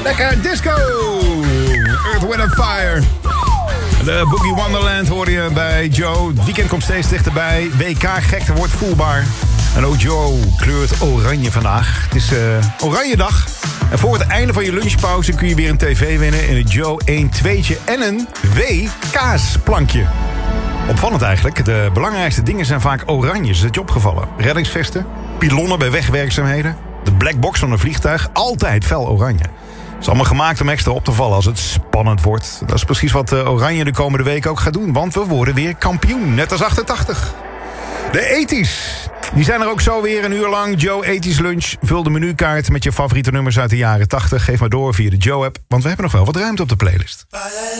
Lekker disco! Earth, Wind & Fire. De Boogie Wonderland hoorde je bij Joe. Het weekend komt steeds dichterbij. WK-gekte wordt voelbaar. En ook Joe kleurt oranje vandaag. Het is oranje dag. En voor het einde van je lunchpauze kun je weer een tv winnen... in het Joe 1 2'tje en een W-kaasplankje. Opvallend eigenlijk. De belangrijkste dingen zijn vaak oranje. Is het je opgevallen? Reddingsvesten, pilonnen bij wegwerkzaamheden... de blackbox van een vliegtuig, altijd fel oranje. Het is allemaal gemaakt om extra op te vallen als het spannend wordt. Dat is precies wat Oranje de komende week ook gaat doen. Want we worden weer kampioen, net als 88. De 80's. Die zijn er ook zo weer een uur lang. Joe 80's Lunch. Vul de menukaart met je favoriete nummers uit de jaren 80. Geef maar door via de Joe-app, want we hebben nog wel wat ruimte op de playlist.